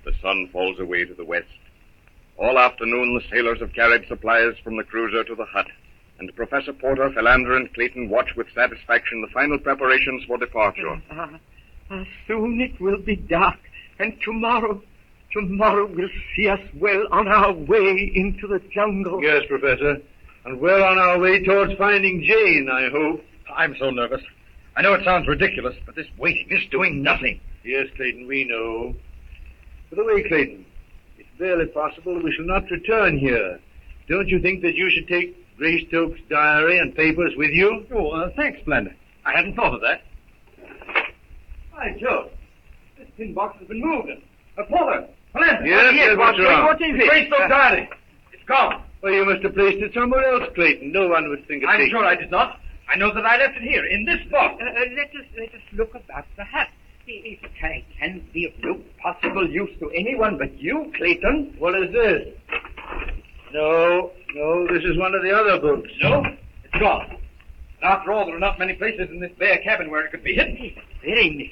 The sun falls away to the west. All afternoon, the sailors have carried supplies from the cruiser to the hut, and Professor Porter, Philander, and Clayton watch with satisfaction the final preparations for departure. Soon it will be dark, and tomorrow will see us well on our way into the jungle. Yes, Professor. And well on our way towards finding Jane, I hope. I'm so nervous. I know it sounds ridiculous, but this waiting is doing nothing. Yes, Clayton, we know. By the way, Clayton, it's barely possible we shall not return here. Don't you think that you should take Greystoke's diary and papers with you? Oh, thanks, Splendor. I hadn't thought of that. By Jove, this tin box has been moved. Porter, Philander. Yes, what's wrong? What is it? Greystoke diary. It's gone. Well, you must have placed it somewhere else, Clayton. No one would think of I'm taking sure I did not. I know that I left it here, in this box. Let us look about the hut. It can be of no possible use to anyone but you, Clayton. What is this? No, this is one of the other books. No, it's gone. After all, there are not many places in this bare cabin where it could be hidden. Very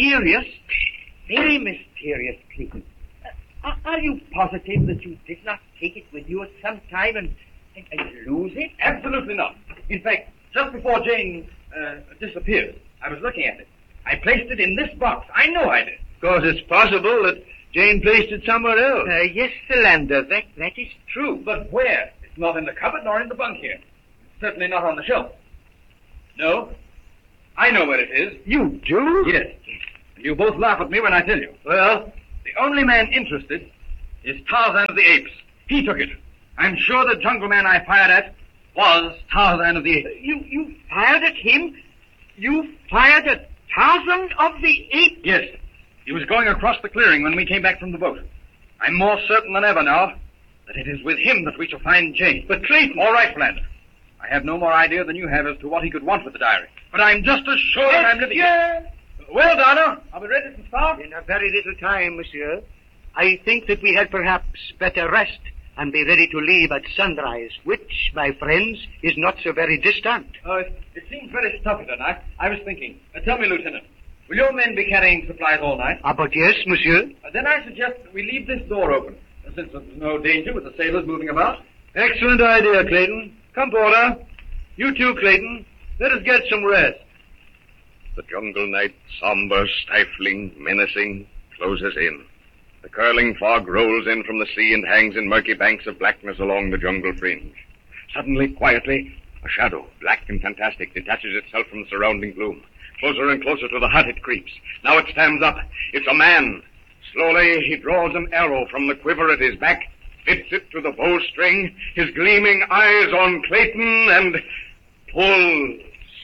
mysterious, Clayton. Are you positive that you did not take it with you at some time and lose it? Absolutely not. In fact, just before Jane disappeared, I was looking at it. I placed it in this box. I know I did. Of course, it's possible that Jane placed it somewhere else. Yes, Philander, that is true. But where? It's not in the cupboard nor in the bunk here. It's certainly not on the shelf. No, I know where it is. You do? Yes. And you both laugh at me when I tell you. Well, the only man interested is Tarzan of the Apes. He took it. I'm sure the jungle man I fired at was Tarzan of the Apes. You fired at him? You fired at Tarzan of the Apes? Yes. He was going across the clearing when we came back from the boat. I'm more certain than ever now that it is with him that we shall find Jane. But Clayton... All right, Philander. I have no more idea than you have as to what he could want with the diary. But I'm just as sure that I'm living here. Well, Donna, are we ready to start? In a very little time, monsieur. I think that we had perhaps better rest and be ready to leave at sunrise, which, my friends, is not so very distant. Oh, it seems very stuffy tonight. I was thinking. Tell me, Lieutenant, will your men be carrying supplies all night? But yes, monsieur. Then I suggest that we leave this door open, since there's no danger with the sailors moving about. Excellent idea, Clayton. Come, Porter. You too, Clayton. Let us get some rest. The jungle night, somber, stifling, menacing, closes in. The curling fog rolls in from the sea and hangs in murky banks of blackness along the jungle fringe. Suddenly, quietly, a shadow, black and fantastic, detaches itself from the surrounding gloom. Closer and closer to the hut it creeps. Now it stands up. It's a man. Slowly, he draws an arrow from the quiver at his back, fits it to the bowstring, his gleaming eyes on Clayton, and pulls.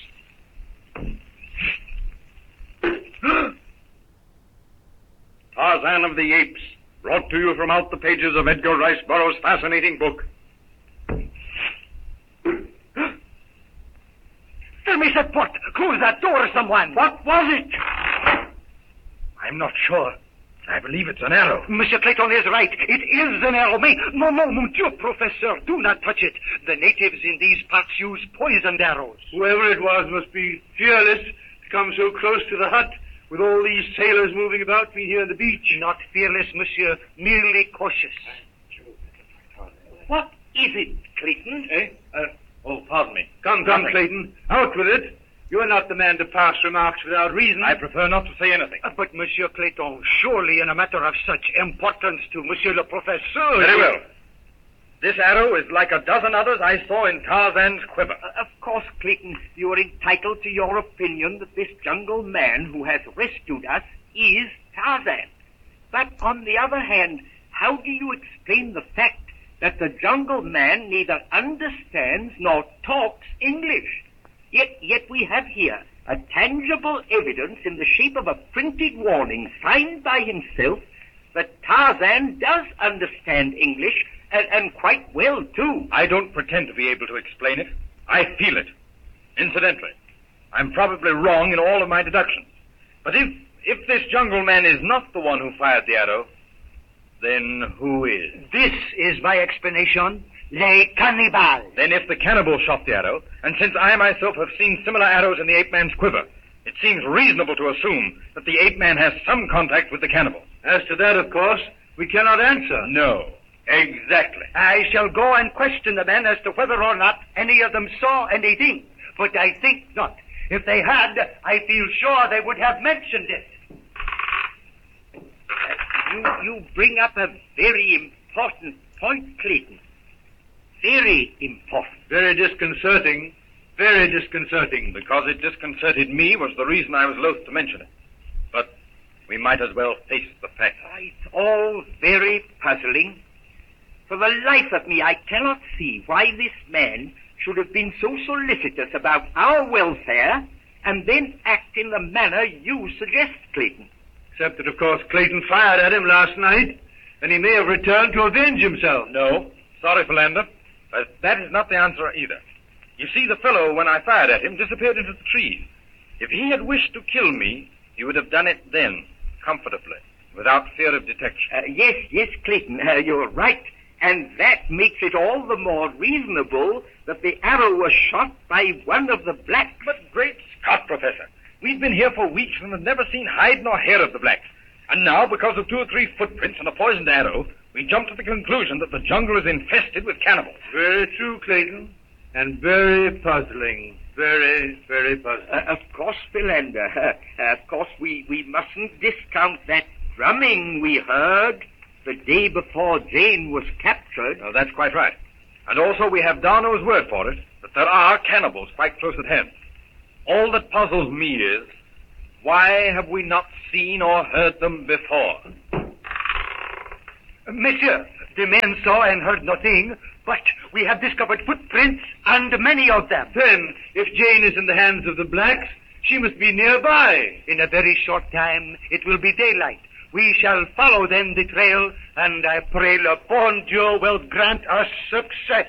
Tarzan of the Apes, brought to you from out the pages of Edgar Rice Burroughs' fascinating book. Tell me, Port, close that door, someone. What was it? I'm not sure. I believe it's an arrow. Monsieur Clayton is right. It is an arrow. No, mon Dieu, Professor. Do not touch it. The natives in these parts use poisoned arrows. Whoever it was must be fearless to come so close to the hut with all these sailors moving about me here on the beach. Not fearless, monsieur. Merely cautious. What is it, Clayton? Pardon me. Come, Clayton. Out with it. You're not the man to pass remarks without reason. I prefer not to say anything. But, Monsieur Clayton, surely in a matter of such importance to Monsieur le Professeur... Very well. This arrow is like a dozen others I saw in Tarzan's quiver. Of course, Clayton, you are entitled to your opinion that this jungle man who has rescued us is Tarzan. But on the other hand, how do you explain the fact that the jungle man neither understands nor talks English? Yet we have here a tangible evidence in the shape of a printed warning signed by himself that Tarzan does understand English, and quite well, too. I don't pretend to be able to explain it. I feel it. Incidentally, I'm probably wrong in all of my deductions. But if this jungle man is not the one who fired the arrow, then who is? This is my explanation. Les cannibales. Then if the cannibal shot the arrow, and since I myself have seen similar arrows in the ape man's quiver, it seems reasonable to assume that the ape man has some contact with the cannibal. As to that, of course, we cannot answer. No, exactly. I shall go and question the men as to whether or not any of them saw anything, but I think not. If they had, I feel sure they would have mentioned it. You bring up a very important point, Clayton. Very important. Very disconcerting. Very disconcerting. Because it disconcerted me was the reason I was loath to mention it. But we might as well face the facts. It's all very puzzling. For the life of me, I cannot see why this man should have been so solicitous about our welfare and then act in the manner you suggest, Clayton. Except that, of course, Clayton fired at him last night, and he may have returned to avenge himself. No. Sorry, Philander, but that is not the answer either. You see, the fellow, when I fired at him, disappeared into the trees. If he had wished to kill me, he would have done it then, comfortably, without fear of detection. Yes, Clayton, you're right. And that makes it all the more reasonable that the arrow was shot by one of the blacks. But great Scott, Professor, we've been here for weeks and have never seen hide nor hair of the blacks. And now, because of 2 or 3 footprints and a poisoned arrow, we jump to the conclusion that the jungle is infested with cannibals. Very true, Clayton. And very puzzling. Very, very puzzling. Of course, Philander. Of course, we mustn't discount that drumming we heard the day before Jane was captured. Oh, that's quite right. And also we have Darno's word for it that there are cannibals quite close at hand. All that puzzles me is, why have we not seen or heard them before? Monsieur, the men saw and heard nothing, but we have discovered footprints, and many of them. Then, if Jane is in the hands of the blacks, she must be nearby. In a very short time, it will be daylight. We shall follow then the trail, and I pray le bon Dieu will grant us success.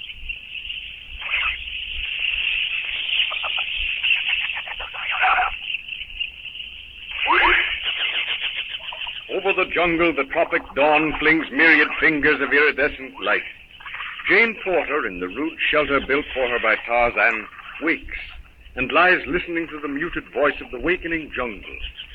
Over the jungle, the tropic dawn flings myriad fingers of iridescent light. Jane Porter, in the rude shelter built for her by Tarzan, wakes and lies listening to the muted voice of the wakening jungle,